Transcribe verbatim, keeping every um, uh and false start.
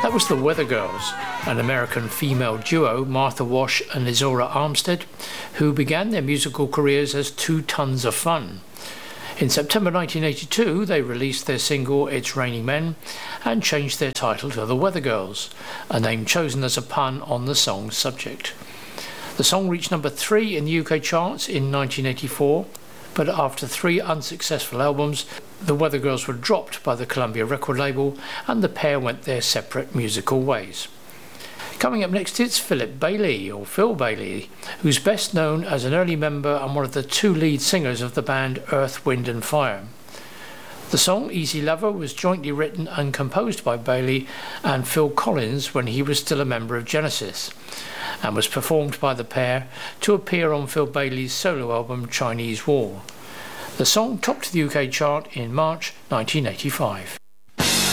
That was the Weather Girls, an American female duo, Martha Wash and Izora Armstead, who began their musical careers as Two Tons of Fun. In September nineteen eighty-two, they released their single It's Raining Men and changed their title to The Weather Girls, a name chosen as a pun on the song's subject. The song reached number three in the U K charts in nineteen eighty-four, but after three unsuccessful albums, the Weather Girls were dropped by the Columbia record label and the pair went their separate musical ways. Coming up next, it's Philip Bailey, or Phil Bailey, who's best known as an early member and one of the two lead singers of the band Earth, Wind and Fire. The song Easy Lover was jointly written and composed by Bailey and Phil Collins when he was still a member of Genesis, and was performed by the pair to appear on Phil Bailey's solo album Chinese Wall. The song topped the U K chart in March nineteen eighty-five.